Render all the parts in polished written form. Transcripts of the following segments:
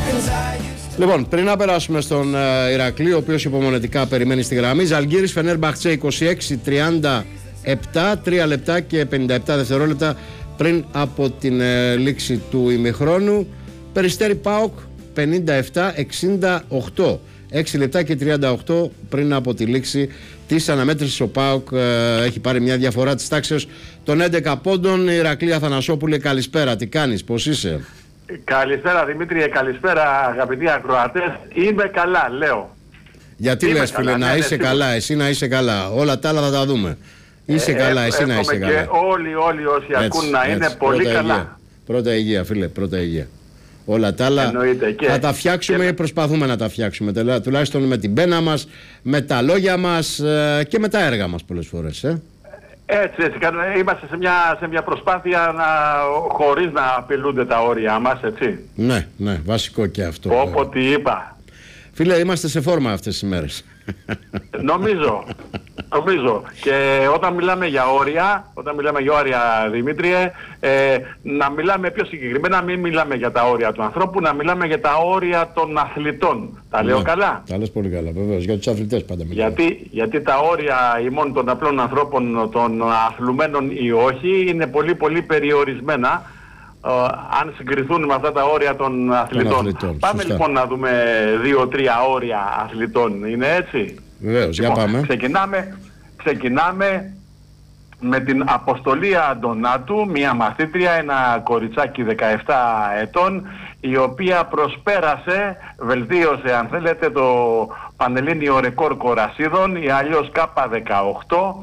Λοιπόν, πριν να περάσουμε στον Ηρακλή, ο οποίος υπομονετικά περιμένει στη γραμμή. Ζαλγκίρις Φενέρμπαχτσε 26-37, 3 λεπτά και 57 δευτερόλεπτα πριν από την λήξη του ημιχρόνου. Περιστέρι ΠΑΟΚ 57-68, 6 λεπτά και 38 πριν από τη λήξη της αναμέτρησης. Ο ΠΑΟΚ έχει πάρει μια διαφορά της τάξεως των 11 πόντων. Ηρακλή Αθανασόπουλε, καλησπέρα, τι κάνεις, πώς είσαι? Καλησπέρα Δημήτρη, καλησπέρα αγαπητοί ακροατές. Είμαι καλά, λέω. Γιατί λες φίλε, να είσαι καλά, εσύ να είσαι καλά. Όλα τα άλλα θα τα δούμε. Είσαι καλά, εσύ να είσαι καλά. Και όλοι όσοι ακούν να είναι πολύ καλά. Πρώτα υγεία φίλε, πρώτα υγεία. Όλα τα άλλα θα τα φτιάξουμε, προσπαθούμε να τα φτιάξουμε. Τουλάχιστον με την πένα μας, με τα λόγια μας και με τα έργα μας πολλές φορές. Έτσι, είμαστε σε μια προσπάθεια χωρίς να απειλούνται τα όρια μας, έτσι. Ναι, βασικό και αυτό. Όποτε είπα. Φίλε, είμαστε σε φόρμα αυτές τις ημέρες. Νομίζω. Και όταν μιλάμε για όρια, Δημήτριε, να μιλάμε πιο συγκεκριμένα, μην μιλάμε για τα όρια του ανθρώπου, να μιλάμε για τα όρια των αθλητών. Τα λέω καλά? Τα λες πολύ καλά, βεβαίως. Για τους αθλητές πάντα μιλάμε. Γιατί τα όρια ημών των απλών ανθρώπων, των αθλουμένων ή όχι, είναι πολύ πολύ περιορισμένα. Αν συγκριθούν με αυτά τα όρια των αθλητών. Πάμε σωστά. Λοιπόν να δούμε 2-3 όρια αθλητών. Είναι έτσι? Βεβαίως, για πάμε. Ξεκινάμε με την Αποστολή Αντωνάτου, μια μαθήτρια, ένα κοριτσάκι 17 ετών, η οποία προσπέρασε, βελτίωσε αν θέλετε το πανελλήνιο ρεκόρ κορασίδων, ή αλλιώς K18.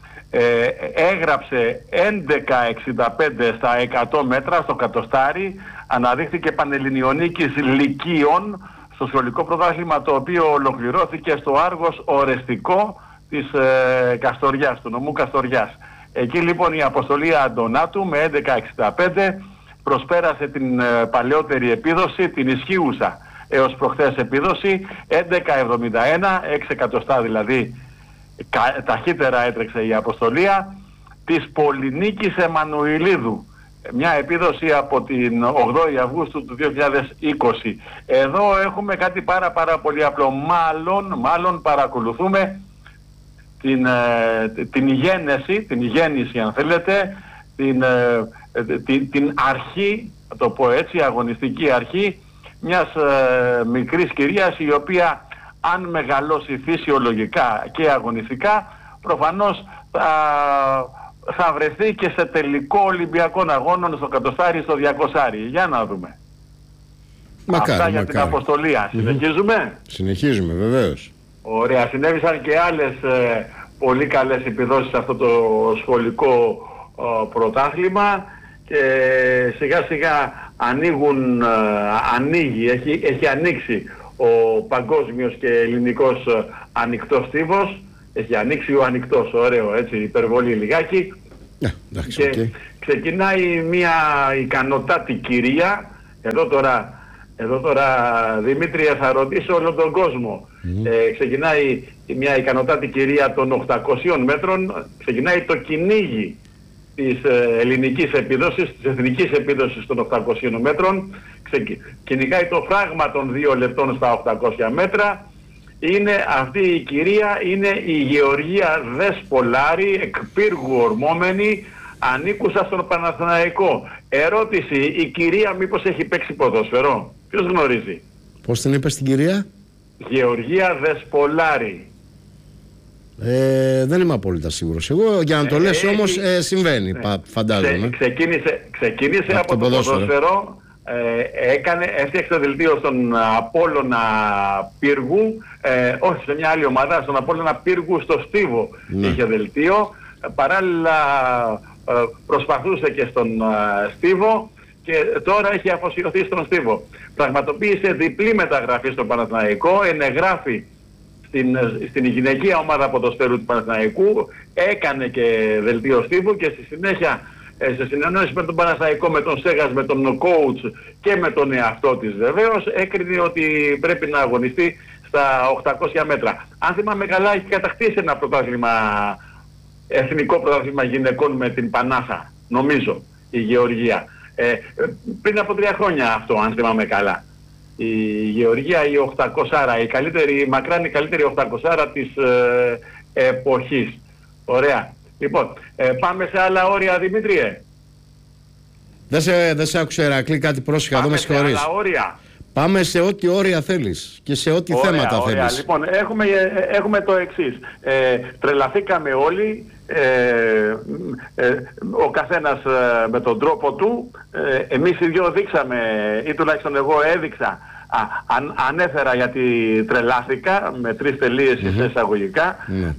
Έγραψε 11.65 στα 100 μέτρα στο κατοστάρι, αναδείχθηκε πανελληνιονίκης λυκείων στο σχολικό πρωτάθλημα, το οποίο ολοκληρώθηκε στο Άργος Ορεστικό της Καστοριάς, του νομού Καστοριάς. Εκεί λοιπόν η Αποστολή Αντωνάτου με 11.65 προσπέρασε την παλαιότερη επίδοση, την ισχύουσα έως προχθές επίδοση, 11.71, 6 εκατοστά δηλαδή ταχύτερα έτρεξε η Αποστολία, της Πολυνίκης Εμμανουηλίδου, μια επίδοση από την 8η Αυγούστου του 2020. Εδώ έχουμε κάτι πάρα πολύ απλό. Μάλλον παρακολουθούμε την γέννηση αν θέλετε, την αρχή, να το πω έτσι, αγωνιστική αρχή μιας μικρής κυρίας, η οποία αν μεγαλώσει φυσιολογικά και αγωνιστικά, προφανώς θα βρεθεί και σε τελικό Ολυμπιακών Αγώνων στο κατοστάρι, στο 200. Για να δούμε. Αυτά για την Αποστολία. Συνεχίζουμε βεβαίως. Ωραία. Συνέβησαν και άλλες πολύ καλές επιδόσεις σε αυτό το σχολικό πρωτάθλημα και σιγά σιγά έχει ανοίξει ο παγκόσμιος και ελληνικός ανοιχτός στίβος. Έχει ανοίξει ο ανοιχτός, ωραίο έτσι, υπερβολή λιγάκι. Και ξεκινάει μια ικανοτάτη κυρία. Εδώ τώρα Δημήτρια θα ρωτήσω όλο τον κόσμο. Ξεκινάει μια ικανοτάτη κυρία των 800 μέτρων. Ξεκινάει το κυνήγι της ελληνικής επίδοσης, της εθνικής επίδοσης των 800 μέτρων. Κυνηγάει το φράγμα των 2 λεπτών στα 800 μέτρα. Αυτή η κυρία είναι η Γεωργία Δεσπολάρη, εκ Πύργου ορμόμενη, ανήκουσα στον Παναθηναϊκό. Ερώτηση, η κυρία μήπως έχει παίξει ποδόσφαιρο? Ποιος γνωρίζει? Πώς την είπες την κυρία? Γεωργία Δεσπολάρη. Δεν είμαι απόλυτα σίγουρος. Εγώ για να το λες όμως συμβαίνει, φαντάζομαι. Ξεκίνησε από το ποδόσφαιρο. Έφτιαξε το δελτίο στον Απόλλωνα Πύργου, όχι σε μια άλλη ομάδα, στον Απόλλωνα Πύργου στο Στίβο είχε δελτίο. Παράλληλα προσπαθούσε και στον Στίβο και τώρα έχει αφοσιωθεί στον Στίβο. Πραγματοποίησε διπλή μεταγραφή στον Παναθηναϊκό, ενεγράφει στην γυναικεία ομάδα ποδοσφαίρου του Παναθηναϊκού, έκανε και δελτίο Στίβου και στη συνέχεια σε συνεννόηση με τον Παναθηναϊκό, με τον Σέγας, με τον coach και με τον εαυτό της βεβαίως, έκρινε ότι πρέπει να αγωνιστεί στα 800 μέτρα. Αν θυμάμαι καλά, έχει κατακτήσει ένα πρωτάθλημα, εθνικό πρωτάθλημα γυναικών με την Πανάθα, νομίζω, η Γεωργία. Πριν από 3 χρόνια αυτό, αν θυμάμαι καλά. η Γεωργία η 800, μακράν η καλύτερη 800 της εποχής. Ωραία. Λοιπόν, πάμε σε άλλα όρια, Δημήτριε. Δεν σε άκουσα, Ηρακλή, κάτι πρόσεχα, εδώ με συγχωρείς. Πάμε σε άλλα όρια. Πάμε σε ό,τι όρια θέλεις και σε ό,τι θέματα θέλεις. Λοιπόν, έχουμε το εξής. Τρελαθήκαμε όλοι, ο καθένας με τον τρόπο του. Εμείς οι δυο δείξαμε, ή τουλάχιστον εγώ έδειξα, ανέφερα γιατί τρελάθηκα, με 3 τελείες εισαγωγικά,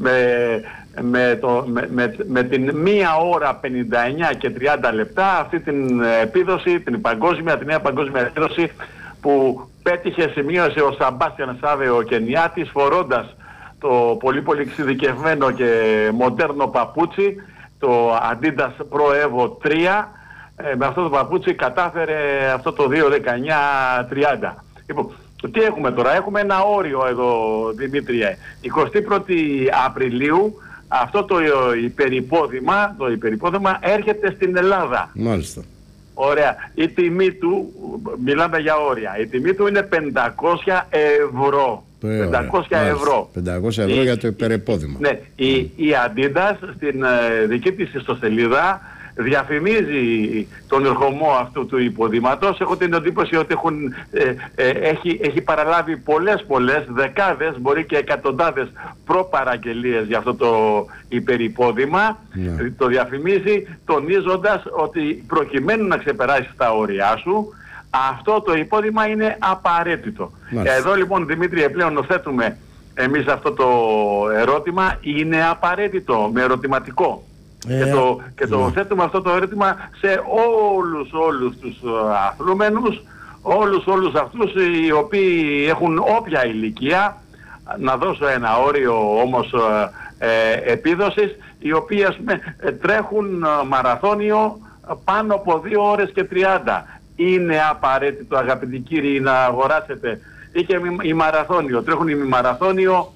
με την 1 ώρα 59 και 30 λεπτά αυτή την επίδοση, την νέα παγκόσμια επίδοση που πέτυχε, σημείωσε ο Σαμπάστιαν Σάβε ο Κενιάτης, φορώντας το πολύ πολύ εξειδικευμένο και μοντέρνο παπούτσι, το Adidas Pro Evo 3. Με αυτό το παπούτσι κατάφερε αυτό το 2.19.30. Λοιπόν, τι έχουμε τώρα? Έχουμε ένα όριο εδώ, Δημήτριε. 21η Απριλίου αυτό το υπερυπόδημα έρχεται στην Ελλάδα. Μάλιστα. Ωραία. Η τιμή του, μιλάμε για όρια, η τιμή του είναι 500 ευρώ. 500 ευρώ. 500 ευρώ για το υπερυπόδημα. Ναι. Η Adidas στην δική της ιστοσελίδα διαφημίζει τον ερχομό αυτού του υποδήματος. Έχω την εντύπωση ότι έχει παραλάβει πολλές, δεκάδες, μπορεί και εκατοντάδες προπαραγγελίες για αυτό το υπερυπόδημα. Το διαφημίζει τονίζοντας ότι προκειμένου να ξεπεράσεις τα όρια σου, αυτό το υπόδημα είναι απαραίτητο. Εδώ λοιπόν, Δημήτρη, πλέον θέτουμε εμείς αυτό το ερώτημα, είναι απαραίτητο, με ερωτηματικό. Και το θέτουμε αυτό το ερώτημα σε όλους τους αθλούμενους, όλους αυτούς οι οποίοι έχουν όποια ηλικία. Να δώσω ένα όριο όμως επίδοσης, οι οποίοι τρέχουν μαραθώνιο πάνω από 2 ώρες και 30. Είναι απαραίτητο, αγαπητοί κύριοι, να αγοράσετε ή και ημιμαραθώνιο. Τρέχουν ημιμαραθώνιο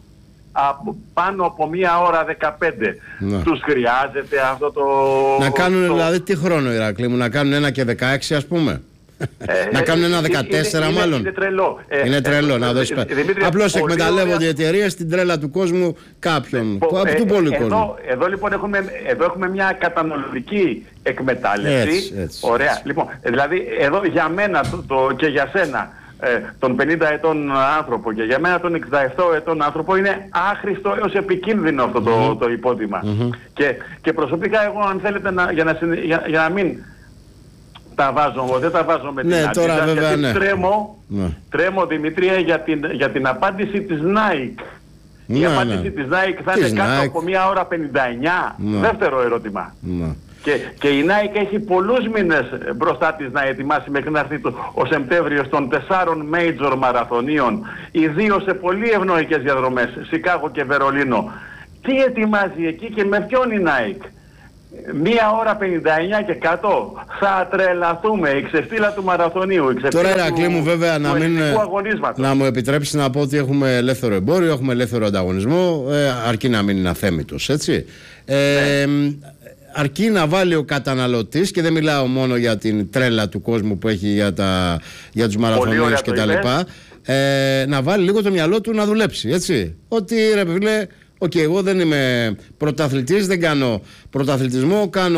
πάνω από 1 ώρα 15. Τους χρειάζεται αυτό το... Να κάνουν δηλαδή τι χρόνο, Ηρακλή μου? Να κάνουν 1 και 16 ας πούμε? Να κάνουν 1 14 μάλλον? Είναι τρελό. Είναι τρελό να δώσεις. Απλώς εκμεταλλεύονται οι εταιρείες στην τρέλα του κόσμου κάποιον, του πολλού κόσμου. Εδώ λοιπόν έχουμε μια καταναλωτική εκμετάλλευση. Έτσι. Ωραία. Λοιπόν, δηλαδή εδώ για μένα και για σένα, τον 50 ετών άνθρωπο, και για μένα τον 67 ετών άνθρωπο, είναι άχρηστο έως επικίνδυνο αυτό το υπόδημα. Και προσωπικά εγώ, αν θέλετε, για να μην τα βάζω, δεν τα βάζω με την Adidas, γιατί τρέμω, Δημητρία, για την απάντηση της Nike. Η απάντηση της Nike θα είναι κάτω από 1 ώρα 59. Δεύτερο ερώτημα. Και η Nike έχει πολλούς μήνες μπροστά της να ετοιμάσει μέχρι να έρθει ο Σεπτέμβριος των 4 major μαραθωνίων, ιδίως σε πολύ ευνοϊκές διαδρομές, Σικάγο και Βερολίνο. Τι ετοιμάζει εκεί και με ποιον η Nike? 1 ώρα 59 και κάτω. Θα τρελαθούμε. Η ξεφύλα του μαραθωνίου. Τώρα, Ηρακλή μου, βέβαια, να μου επιτρέψει να πω ότι έχουμε ελεύθερο εμπόριο, έχουμε ελεύθερο ανταγωνισμό, αρκεί να μην είναι αθέμητος, έτσι. Αρκεί να βάλει ο καταναλωτής, και δεν μιλάω μόνο για την τρέλα του κόσμου που έχει για τους μαραθωνίους κτλ. Να βάλει λίγο το μυαλό του να δουλέψει, έτσι. Ότι ρε φίλε, εγώ δεν είμαι πρωταθλητής, δεν κάνω πρωταθλητισμό, κάνω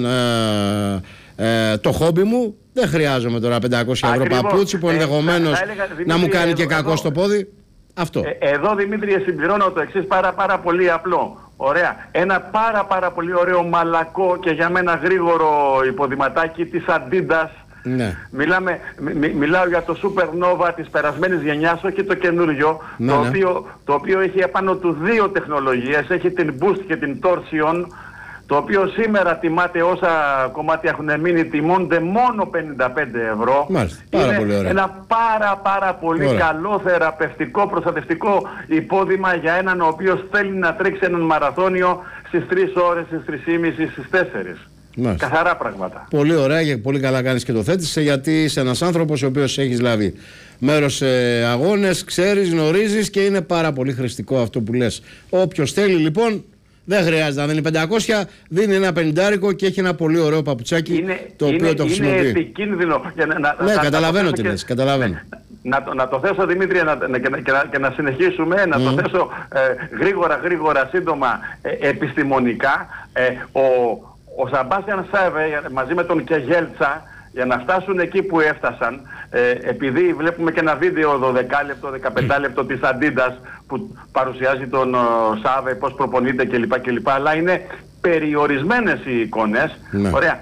το χόμπι μου, δεν χρειάζομαι τώρα 500 ευρώ παπούτσι που ενδεχομένως να μου κάνει και κακό στο πόδι. Αυτό. Εδώ, Δημήτρη, συμπληρώνω το εξής πάρα πολύ απλό. Ωραία. Ένα πάρα πολύ ωραίο μαλακό και για μένα γρήγορο υποδηματάκι της Adidas. Ναι. Μιλάω για το Supernova της περασμένης γενιάς, όχι το καινούριο, το οποίο έχει επάνω του 2 τεχνολογίες. Έχει την Boost και την Torsion, το οποίο σήμερα τιμάται, όσα κομμάτια έχουν μείνει, τιμώνται μόνο 55 ευρώ. Μάλιστα, είναι ένα πάρα πολύ καλό θεραπευτικό, προστατευτικό υπόδημα για έναν ο οποίος θέλει να τρέξει έναν μαραθώνιο στις 3 ώρες, στις 3,5, στις 4. Μάλιστα. Καθαρά πράγματα. Πολύ ωραία και πολύ καλά κάνεις και το θέτεις, γιατί είσαι ένας άνθρωπος ο οποίος έχεις λάβει μέρος σε αγώνες, ξέρεις, γνωρίζεις, και είναι πάρα πολύ χρηστικό αυτό που λες. Όποιος θέλει λοιπόν, δεν χρειάζεται να δίνει 500, δίνει ένα 50 και έχει ένα πολύ ωραίο παπουτσάκι, το οποίο το χρησιμοποιεί. Είναι επικίνδυνο. Ναι, καταλαβαίνω τι λες, καταλαβαίνω. να το θέσω, Δημήτρη, και να συνεχίσουμε, να το θέσω γρήγορα, σύντομα, επιστημονικά. Ο Σαμπάστιαν Σάβε μαζί με τον Κεγέλτσα, για να φτάσουν εκεί που έφτασαν, επειδή βλέπουμε και ένα βίντεο 12 λεπτό, 15 λεπτό της Adidas που παρουσιάζει τον Σάβε, πώς προπονείται κλπ. Αλλά είναι περιορισμένες οι εικόνες. Ωραία.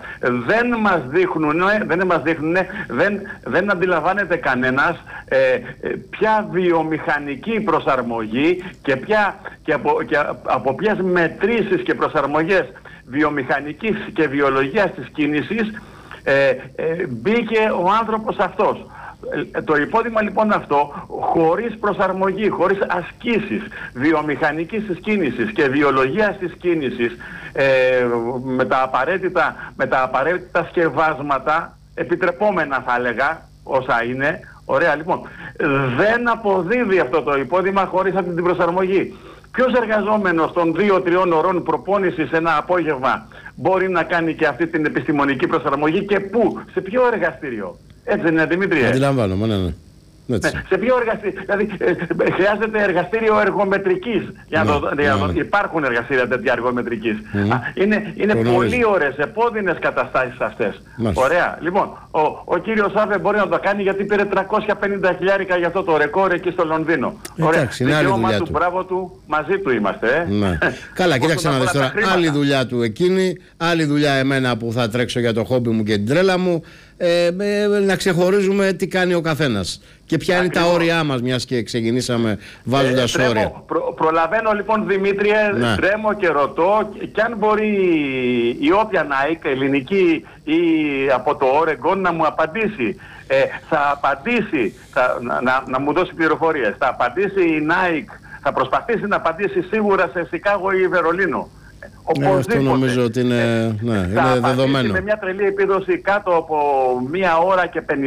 Δεν αντιλαμβάνεται κανένας ποια βιομηχανική προσαρμογή και από ποιες μετρήσεις και προσαρμογές βιομηχανικής και βιολογίας της κίνησης μπήκε ο άνθρωπος αυτός. Το υπόδειγμα λοιπόν αυτό, χωρίς προσαρμογή, χωρίς ασκήσεις βιομηχανικής της κίνησης και βιολογίας της κίνησης, με τα απαραίτητα σκευάσματα, επιτρεπόμενα θα έλεγα, όσα είναι, ωραία, λοιπόν, δεν αποδίδει αυτό το υπόδειγμα χωρίς αυτή την προσαρμογή. Ποιος εργαζόμενος των 2-3 ώρων προπόνησης ένα απόγευμα μπορεί να κάνει και αυτή την επιστημονική προσαρμογή και πού, σε ποιο εργαστήριο? Έτσι δεν είναι, Δημήτρη? Αντιλαμβάνομαι, ναι. Σε ποιο εργαστήριο? Δηλαδή χρειάζεται εργαστήριο εργομετρικής. Υπάρχουν εργαστήρια τέτοια εργομετρικής. Είναι πολύ ωραίες, επώδυνες καταστάσεις αυτές. Ωραία. Λοιπόν, ο κύριος Σάβε μπορεί να το κάνει γιατί πήρε 350.000 για αυτό το ρεκόρ εκεί στο Λονδίνο. Ωραία. Δικαίωμα του, μπράβο του, μαζί του είμαστε. Καλά, κοίταξε να δεις τώρα. Άλλη δουλειά του εκείνη, άλλη δουλειά εμένα που θα τρέξω για το χόμπι μου και την τρέλα μου. Να ξεχωρίζουμε τι κάνει ο καθένας και ποια είναι τα όρια μας, μιας και ξεκινήσαμε βάζοντας όρια. Προλαβαίνω λοιπόν, Δημήτριε, τρέμω και ρωτώ και αν μπορεί η όποια Nike, ελληνική ή από το Oregon, να μου απαντήσει. Θα απαντήσει, να μου δώσει πληροφορίες. Θα απαντήσει η Nike, θα προσπαθήσει να απαντήσει σίγουρα σε Σικάγο ή Βερολίνο. Αυτό νομίζω ότι είναι δεδομένο. Με μια τρελή επίδοση κάτω από 1 ώρα και 59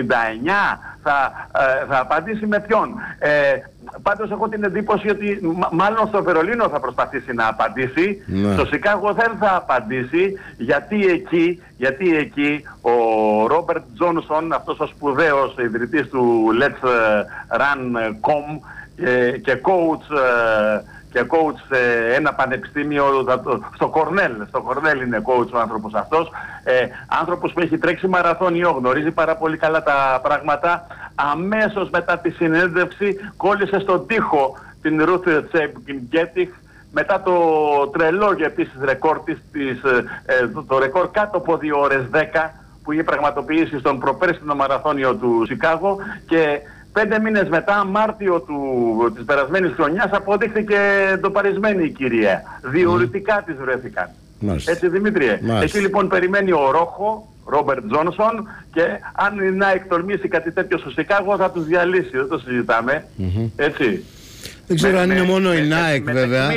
θα απαντήσει με ποιον? Πάντως έχω την εντύπωση ότι μάλλον στο Βερολίνο θα προσπαθήσει να απαντήσει. Στο Σικάγο δεν θα απαντήσει, γιατί εκεί ο Ρόμπερτ Τζόνσον, αυτός ο σπουδαίος ιδρυτής του Let's Run.com και coach σε ένα πανεπιστήμιο, στο Κορνέλ είναι coach ο άνθρωπος αυτός, άνθρωπος που έχει τρέξει μαραθώνιο, γνωρίζει πάρα πολύ καλά τα πράγματα. Αμέσως μετά τη συνέντευξη κόλλησε στον τοίχο την Ruth Chepngetich, μετά το τρελό και επίσης ρεκόρ το ρεκόρ κάτω από 2 ώρες 10 που είχε πραγματοποιήσει στον προπέρσινο μαραθώνιο του Σικάγο, και 5 μήνες μετά, Μάρτιο της περασμένης χρονιάς, αποδείχθηκε ντοπαρισμένη η κυρία. Διορυτικά της βρέθηκαν. Έτσι, Δημήτριε. Εκεί λοιπόν περιμένει ο Ρόμπερτ Τζόνσον, και αν η Nike εκτολμήσει κάτι τέτοιο στο Σικάγο θα τους διαλύσει, δεν το συζητάμε. Έτσι. Δεν ξέρω αν είναι μόνο η Nike, βέβαια.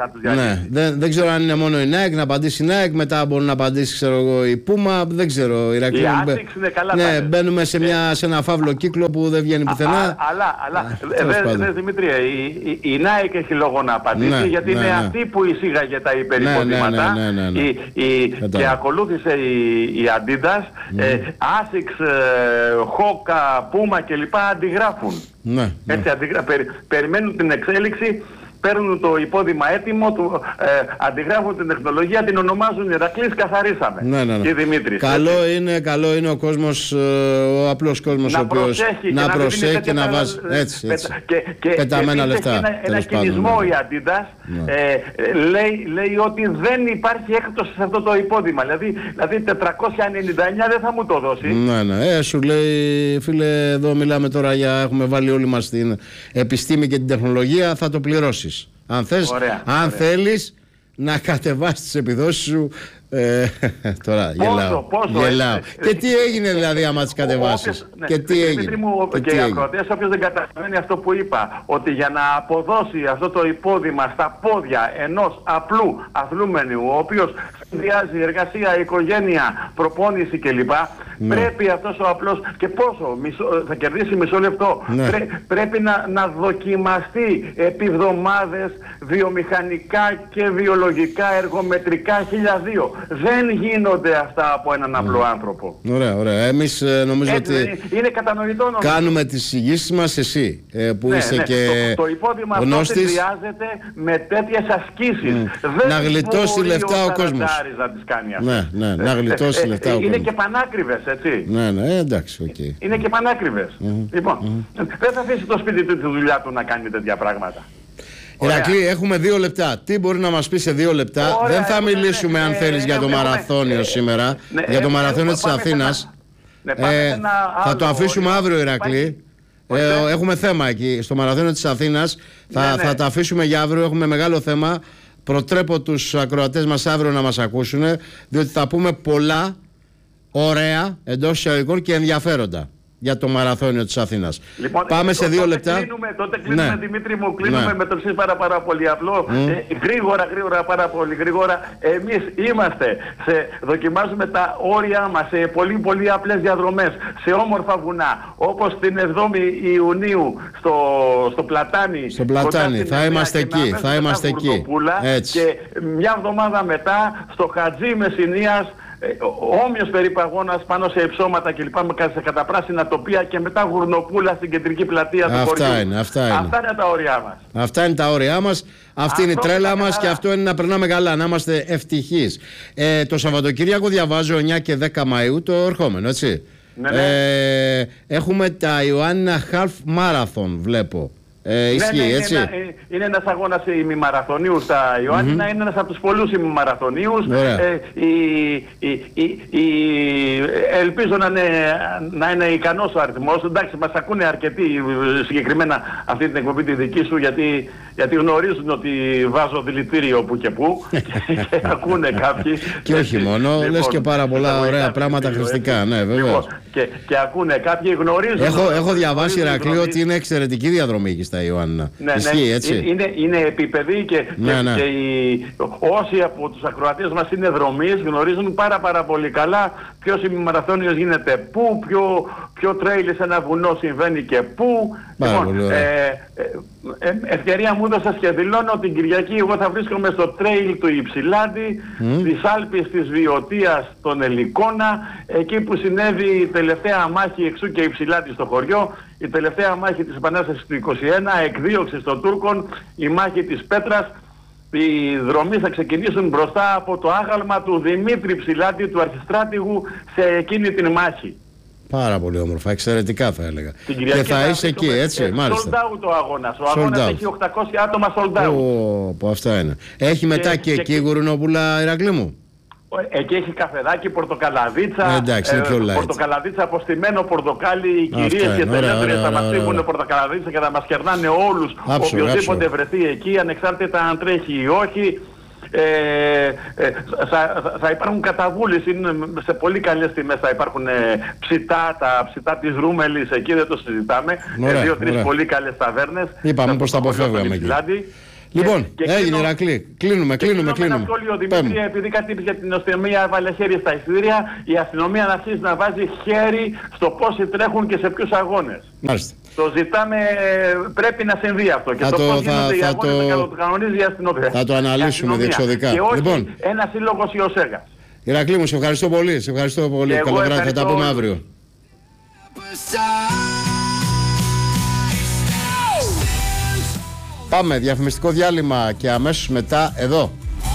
Δεν ξέρω αν είναι μόνο η Nike, να απαντήσει η Nike, μετά μπορεί να απαντήσει, ξέρω εγώ, η Puma, δεν ξέρω. Η Asics είναι καλά. Ναι, μπαίνουμε σε ένα φαύλο κύκλο που δεν βγαίνει πουθενά. Αλλά Δημήτρια, η Nike έχει λόγο να απαντήσει, γιατί είναι αυτή που εισήγαγε τα υπερυποδήματα και ακολούθησε η Adidas. Asics, Hoka, Puma κλπ. Αντιγράφουν. Έτσι, περιμένουν την εξέλιξη, παίρνουν το υπόδειγμα έτοιμο, αντιγράφουν την τεχνολογία, την ονομάζουν Ηρακλής, καθαρίσαμε. Και Δημήτρης. Καλό είναι ο κόσμος, ο απλός κόσμος, ο οποίος να προσέχει και να βάζει έτσι, πεταμένα λεφτά. Ένα κινησμό η Adidas λέει ότι δεν υπάρχει έκπτωση σε αυτό το υπόδειγμα. Δηλαδή 499 δεν θα μου το δώσει. Σου λέει, φίλε, εδώ μιλάμε τώρα έχουμε βάλει όλοι μας την επιστήμη και την τεχνολογία, θα το πληρώσεις. Αν θέλεις να κατεβάσεις τις επιδόσεις σου. Τώρα γελάω. Και τι έγινε δηλαδή άμα τις κατεβάσεις? Και τι έγινε? Και οι ακροατές, όποιος δεν καταλαβαίνει αυτό που είπα, ότι για να αποδώσει αυτό το υπόδειγμα στα πόδια ενός απλού αθλούμενου, ο οποίος συνδυάζει εργασία, οικογένεια, προπόνηση κλπ, Πρέπει αυτός ο απλός, και πόσο, θα κερδίσει μισό λεπτό. Πρέπει να δοκιμαστεί επί εβδομάδες βιομηχανικά και βιολογικά, εργομετρικά 1002. Δεν γίνονται αυτά από έναν απλό άνθρωπο. Ωραία. Εμείς νομίζω ότι είναι κατανοητό, κάνουμε τις εισηγήσεις μας, εσύ που είσαι και το υπόδειγμα αυτό χρειάζεται με τέτοιες ασκήσεις. Να γλιτώσει λεφτά ο κόσμος. Να τις κάνει αυτές. Να γλιτώσει λεφτά ο κόσμος. Είναι και πανάκριβες, έτσι. Ναι, εντάξει, okay. Είναι και πανάκριβες. Λοιπόν, δεν θα αφήσει το σπίτι του τη δουλειά του να κάνει τέτοια πράγματα. Ηρακλή, έχουμε 2 λεπτά. Τι μπορεί να μας πει σε 2 λεπτά? Δεν θα μιλήσουμε αν θέλεις για το μαραθώνιο σήμερα, για το μαραθώνιο της Αθήνας. Θα το αφήσουμε αύριο, Ηρακλή. Έχουμε θέμα εκεί στο μαραθώνιο της Αθήνας. Θα τα αφήσουμε για αύριο. Έχουμε μεγάλο θέμα. Προτρέπω τους ακροατές μας αύριο να μας ακούσουν, διότι θα πούμε πολλά ωραία εντός εισαγωγικών και ενδιαφέροντα για το μαραθώνιο της Αθήνας. Λοιπόν, πάμε σε 2 λεπτά. Τότε κλείνουμε, Δημήτρη μου, με το εξής πάρα πολύ απλό. Γρήγορα, πάρα πολύ γρήγορα. Εμείς δοκιμάζουμε τα όρια μας σε πολύ απλές διαδρομές, σε όμορφα βουνά, όπως την 7η Ιουνίου στο Πλατάνι. Στο Πλατάνι, θα είμαστε εκεί. Και μια εβδομάδα μετά στο Χατζή Μεσσηνίας, όμοιος περίπου αγώνας πάνω σε υψώματα και λοιπά, σε καταπράσινα τοπία, και μετά Γουρνοπούλα στην κεντρική πλατεία του χωριού. Αυτά είναι τα όρια μας. Αυτά είναι τα όρια μας. Αυτή είναι η τρέλα μας και αυτό είναι να περνάμε καλά, να είμαστε ευτυχείς. Το Σαββατοκύριακο διαβάζω 9 και 10 Μαΐου το ερχόμενο, έτσι. Έχουμε τα Ιωάννινα Half Marathon, βλέπω. Ισχύει, έτσι. Είναι ένας αγώνας ημιμαραθωνίους στα Ιωάννινα, είναι ένας από τους πολλούς ημιμαραθωνίους. Ελπίζω να είναι ικανός ο αριθμός. Εντάξει, μας ακούνε αρκετοί, συγκεκριμένα αυτή την εκπομπή τη δική σου, γιατί γνωρίζουν ότι βάζω δηλητήριο που και που και ακούνε κάποιοι. Και όχι μόνο, λες και πάρα πολλά ωραία πράγματα χρηστικά. Ναι, βέβαια. Και ακούνε κάποιοι, γνωρίζουν. Έχω διαβάσει, Ηρακλή, ότι είναι εξαιρετική διαδρομή εκεί στα Ιωάννινα. Ισχύει, έτσι. Είναι επίπεδη και όσοι από τους ακροατές μας είναι δρομείς γνωρίζουν πάρα πολύ καλά ποιος ημιμαραθώνιος γίνεται πού, ποιο τρέιλ σε ένα βουνό συμβαίνει και πού. Λοιπόν, ευκαιρία μου έδωσες και δηλώνω την Κυριακή εγώ θα βρίσκομαι στο τρέιλ του Υψηλάντη, της Άλπης της Βιωτίας των Ελικόνα, εκεί που συνέβη η τελευταία μάχη εξού και Υψηλάντη στο χωριό, η τελευταία μάχη της Επανάστασης του 21, εκδίωξη των Τούρκων, η μάχη της Πέτρας. Οι δρομοί θα ξεκινήσουν μπροστά από το άγαλμα του Δημήτρη Ψηλάντη, του αρχιστράτηγου, σε εκείνη την μάχη. Πάρα πολύ όμορφα, εξαιρετικά θα έλεγα. Και θα είσαι εκεί, έτσι, μάλιστα. Sold out ο αγώνας. Ο αγώνας έχει 800 άτομα sold out. Αυτά είναι. Έχει μετά και εκεί Γουρνόπουλα, Ηρακλή μου? Εκεί έχει καφεδάκι, πορτοκαλαδίτσα, πορτοκαλαδίτσα, αποστημένο πορτοκάλι, οι κυρίες και τελέτρες θα μας στείλουν πορτοκαλαδίτσα και θα μας κερνάνε όλους, οποιοδήποτε βρεθεί εκεί, ανεξάρτητα αν τρέχει ή όχι. Θα υπάρχουν καταβούλες, σε πολύ καλές τιμές θα υπάρχουν ψητά, τα ψητά της Ρούμελης, εκεί δεν το συζητάμε, 2-3 πολύ καλές ταβέρνες. Είπαμε πως τα αποφεύγαμε εκεί. Λοιπόν, έγινε Ηρακλή. Κλείνουμε. Ένα σχόλιο, Δημήτρη, επειδή κάτι είπε για την αστυνομία, έβαλε χέρι στα εισιτήρια, η αστυνομία να αρχίσει να βάζει χέρι στο πόσοι τρέχουν και σε ποιους αγώνες. Μάλιστα. Το ζητάμε, πρέπει να συμβεί αυτό. Και το πώς γίνονται οι αγώνες να το κανονίζει η αστυνομία. Θα το αναλύσουμε διεξοδικά. Και όχι ένα σύλλογος ή ο ΣΕΓΑ. Ηρακλή μου, σε ευχαριστώ πολύ. Καλό βράδυ, θα τα πούμε αύριο. Πάμε, διαφημιστικό διάλειμμα και αμέσως μετά εδώ.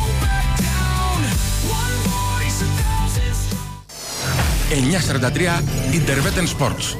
Intervetten Sports.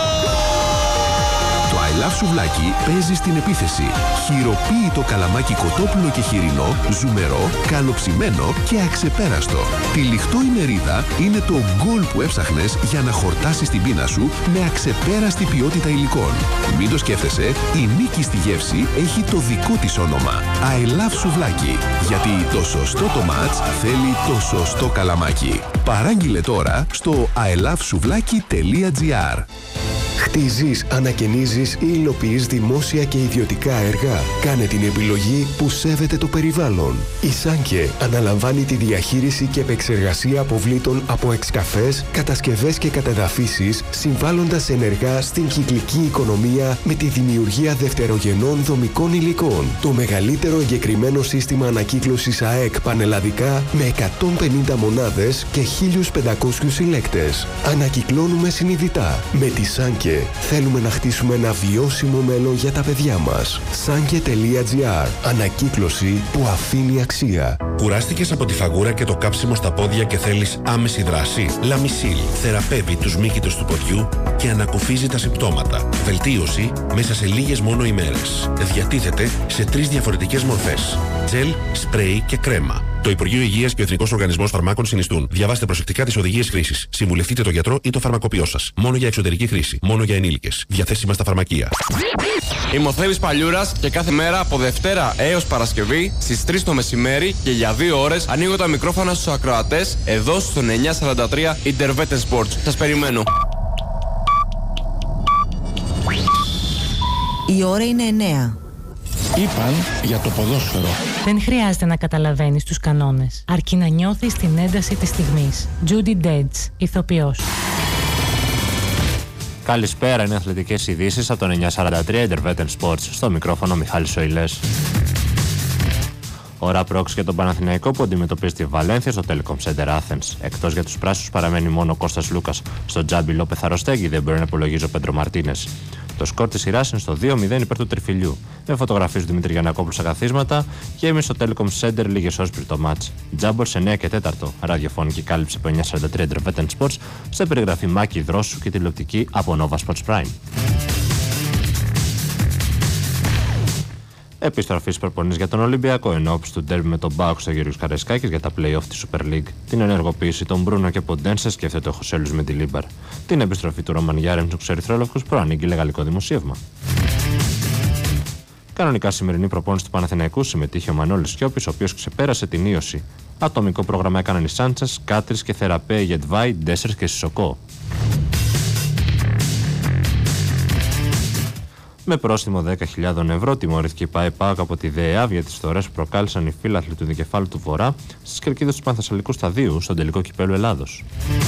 Το I Love Σουβλάκι παίζει στην επίθεση. Χειροποίητο καλαμάκι κοτόπουλο και χοιρινό, ζουμερό, καλοψημένο και αξεπέραστο. Τυλιχτό η μερίδα είναι το γκολ που έψαχνες για να χορτάσεις την πείνα σου με αξεπέραστη ποιότητα υλικών. Μην το σκέφτεσαι, η νίκη στη γεύση έχει το δικό της όνομα. I Love Σουβλάκι. Γιατί το σωστό το μάτς θέλει το σωστό καλαμάκι. Παράγγειλε τώρα στο ilovesuvlaki.gr. Χτίζεις, ανακαινίζεις ή υλοποιείς δημόσια και ιδιωτικά έργα. Κάνε την επιλογή που σέβεται το περιβάλλον. Η Σάνκε αναλαμβάνει τη διαχείριση και επεξεργασία αποβλήτων από εξκαφές, κατασκευές και κατεδαφίσεις, συμβάλλοντας ενεργά στην κυκλική οικονομία με τη δημιουργία δευτερογενών δομικών υλικών. Το μεγαλύτερο εγκεκριμένο σύστημα ανακύκλωσης ΑΕΚ πανελλαδικά με 150 μονάδες και 1.500 συλλέκτες. Ανακυκλώνουμε συνειδητά. Με τη Σάνκε θέλουμε να χτίσουμε ένα βιώσιμο μέλλον για τα παιδιά μας. Sanke.gr. Ανακύκλωση που αφήνει αξία. Κουράστηκες από τη φαγούρα και το κάψιμο στα πόδια και θέλεις άμεση δράση? Λαμισίλ θεραπεύει τους μύκητους του ποδιού και ανακουφίζει τα συμπτώματα. Βελτίωση μέσα σε λίγες μόνο ημέρες. Διατίθεται σε 3 διαφορετικές μορφές: τζελ, σπρέι και κρέμα. Το Υπουργείο Υγείας και ο Εθνικός Οργανισμός Φαρμάκων συνιστούν. Διαβάστε προσεκτικά τις οδηγίες χρήσης. Συμβουλευτείτε τον γιατρό ή το φαρμακοποιό σας. Μόνο για εξωτερική χρήση. Μόνο για ενήλικες. Διαθέσιμα στα φαρμακεία. Είμαι ο Θέμης Παλιούρας και κάθε μέρα από Δευτέρα έως Παρασκευή στις 3 το μεσημέρι και για 2 ώρες ανοίγω τα μικρόφωνα στους ακροατές εδώ στο 943 Intervetten Sports. Σας περιμένω. Η ώρα είναι 9. Είπαν για το ποδόσφαιρο. Δεν χρειάζεται να καταλαβαίνεις τους κανόνες, αρκεί να νιώθεις την ένταση της στιγμής. Judy Dench, ηθοποιός. Καλησπέρα, είναι αθλητικές ειδήσεις από το 943 Intervetten Sports. Στο μικρόφωνο Μιχάλης Σοηλές. Ώρα πρόξη για τον Παναθηναϊκό που αντιμετωπίζει τη Βαλένθια στο Telecom Center Athens. Εκτός για τους πράσινους παραμένει μόνο ο Κώστας Λούκας. Στο Τζάμπι Λόπεθ Αρωστέγγι δεν μπορεί να υπολογίζει ο Πέντρο Μαρτίνες. Το σκορ της σειράς είναι στο 2-0 υπέρ του Τριφυλιού. Με φωτογραφίες του Δημήτρη Γιαννακόπουλου στα καθίσματα και εμείς στο Telecom Center λίγες ώρες πριν το μάτς. Τζάμπορ σε 9 και 4. Ραδιοφωνική κάλυψη από 943 Intervetten Sports σε περιγραφή Μάκη Δρόσου και τηλεοπτική από Nova Sports Prime. Επιστροφή στις προπονήσεις για τον Ολυμπιακό ενόψει του ντέρμπι με τον ΠΑΟΚ στο Γιώργος Καραϊσκάκης για τα play-off της Super League. Την ενεργοποίηση των Μπρούνο και Ποντένσε σκέφτεται ο Χωσέλους με τη Λίμπαρ. Την επιστροφή του Ρωμαν Γιάρεμ στους Ερυθρόλευκους προανήγγειλε γαλλικό δημοσίευμα. Κανονικά σημερινή προπόνηση του Παναθηναϊκού συμμετείχε ο Μανώλης Σιώπης, ο οποίος ξεπέρασε την ίωση. Ατομικό πρόγραμμα έκαναν οι Σάντσες, Κάτρις και Θεραπέ, Γετβάη, Ντέσσερς και Σισοκό. Με πρόστιμο 10.000 ευρώ τιμωρήθηκε η ΠΑΕ-ΠΑΟΚ από τη ΔΕΕΑΒ για τις θωρές που προκάλεσαν οι φύλαθλοι του Δικεφάλου του Βορρά στις κερκίδες του Πανθεσσαλικού Σταδίου στον τελικό κυπέλλου Ελλάδος.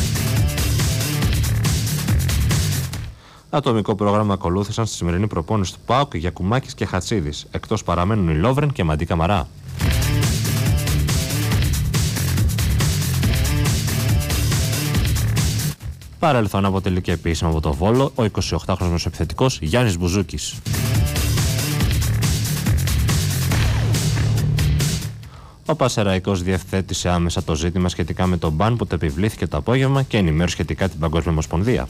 Ατομικό πρόγραμμα ακολούθησαν στη σημερινή προπόνηση του ΠΑΟΚ για Κουμάκης και Χατσίδης, εκτός παραμένουν οι Λόβρεν και Μαντί Καμαρά. Παρελθόν αποτελεί και επίσημα από το Βόλο ο 28χρονος επιθετικός Γιάννης Μπουζούκης. Ο Πασεραϊκός διευθέτησε άμεσα το ζήτημα σχετικά με τον μπαν που το επιβλήθηκε το απόγευμα και ενημέρωσε σχετικά την Παγκόσμια Ομοσπονδία.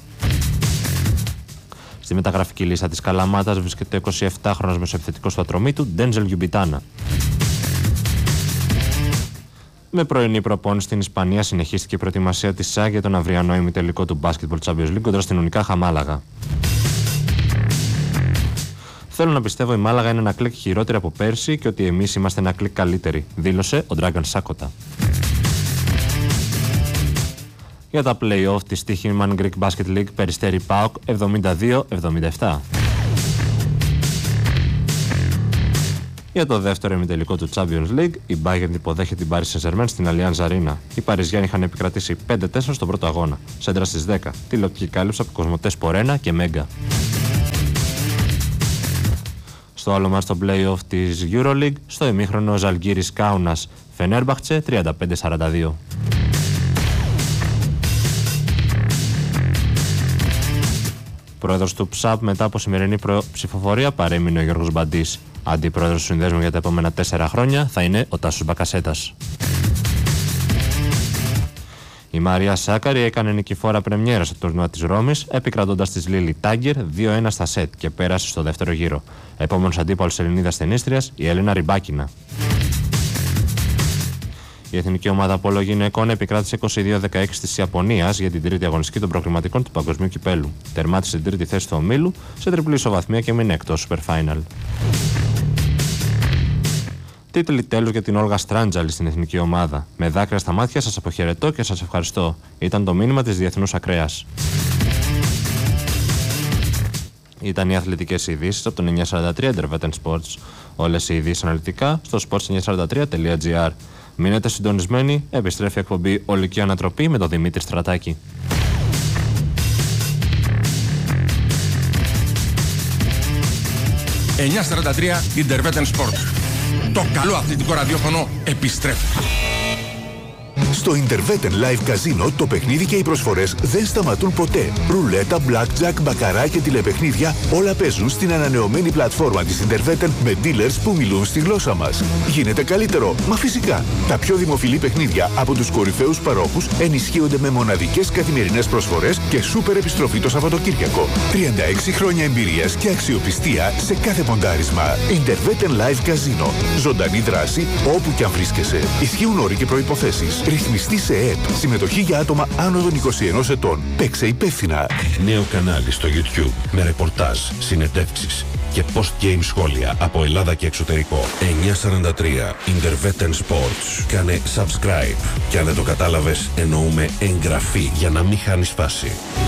Στη μεταγραφική λίστα της Καλαμάτας βρίσκεται ο 27χρονος μεσοεπιθετικός του Ατρομήτου Ντέντζελ Γιουμπιτάνα. Με πρωινή προπόνηση στην Ισπανία συνεχίστηκε η προετοιμασία της ΣΑΚ για τον αυριανό ημιτελικό του Basketball Champions League κοντά στην Ουνικάχα Μάλαγα. Θέλω να πιστεύω η Μάλαγα είναι ένα κλικ χειρότερη από πέρσι και ότι εμείς είμαστε ένα κλικ καλύτεροι, δήλωσε ο Dragan Σάκοτα. Για τα play-off της Τύχημαν Greek Basket League Περιστέρι ΠΑΟΚ 72-77. Για το δεύτερο ημιτελικό του Champions League, η Bayern υποδέχεται την Paris Saint-Germain στην Allianz Arena. Οι Παριζιάνοι είχαν επικρατήσει 5-4 στον πρώτο αγώνα. Σέντρα στις 10. Τηλεοπτική κάλυψη από Κοσμοτέ Σπορένα και Μέγκα. Στο άλλο μας το play-off της EuroLeague, στο ημίχρονο Ζαλγκίρις Κάουνας Φενέρμπαχτσε 35-42. Πρόεδρος του ΨΑΠ μετά από σημερινή ψηφοφορία παρέμεινε ο Γιώργος Μπαντής. Αντιπρόεδρος του Συνδέσμου για τα επόμενα 4 χρόνια θα είναι ο Τάσος Μπακασέτας. Η Μαρία Σάκαρη έκανε νικηφόρα πρεμιέρα στο τουρνουά της Ρώμης, επικρατώντας της Λίλι Τάγκερ 2-1 στα σετ και πέρασε στο δεύτερο γύρο. Επόμενος αντίπαλος Ελληνίδας τενίστριας, η Έλενα Ριμπάκινα. Η εθνική ομάδα πόλο γυναικών επικράτησε 22-16 της Ιαπωνίας για την τρίτη αγωνιστική των προκριματικών του Παγκοσμίου Κυπέλλου. Τερμάτισε την τρίτη θέση του ομίλου σε τριπλή ισοβαθμία και μείνει εκτός Super Final. Τίτλοι τέλους για την Όλγα Στράντζαλη στην εθνική ομάδα. Με δάκρυα στα μάτια σας αποχαιρετώ και σας ευχαριστώ. Ήταν το μήνυμα της Διεθνούς Ακραίας. ήταν οι αθλητικές ειδήσεις από το 943 Intervetten Sports. Όλες οι ειδήσεις αναλυτικά στο sports943.gr. Μείνετε συντονισμένοι, επιστρέφει η εκπομπή Ολική Ανατροπή με τον Δημήτρη Στρατάκη. 943 Intervetten Sports. Το καλό αθλητικό ραδιόφωνο επιστρέφει. Στο Intervetten Live Casino το παιχνίδι και οι προσφορές δεν σταματούν ποτέ. Ρουλέτα, blackjack, μπακαρά και τηλεπαιχνίδια όλα παίζουν στην ανανεωμένη πλατφόρμα της Intervetten με dealers που μιλούν στη γλώσσα μας. Γίνεται καλύτερο, μα φυσικά. Τα πιο δημοφιλή παιχνίδια από τους κορυφαίους παρόχους ενισχύονται με μοναδικές καθημερινές προσφορές και σούπερ επιστροφή το Σαββατοκύριακο. 36 χρόνια εμπειρίας και αξιοπιστία σε κάθε ποντάρισμα. Intervetten Live Casino. Ζωντανή δράση όπου και αν βρίσκεσαι. Ισχύουν όροι και προϋποθέσεις. Ρυθμιστή σε ΕΕΠ. Συμμετοχή για άτομα άνω των 21 ετών. Παίξε υπεύθυνα. Νέο κανάλι στο YouTube με ρεπορτάζ, συνεντεύξεις και post-game σχόλια από Ελλάδα και εξωτερικό. 943 Intervetten Sports. Κάνε subscribe. Και αν δεν το κατάλαβες, εννοούμε εγγραφή για να μην χάνεις φάση.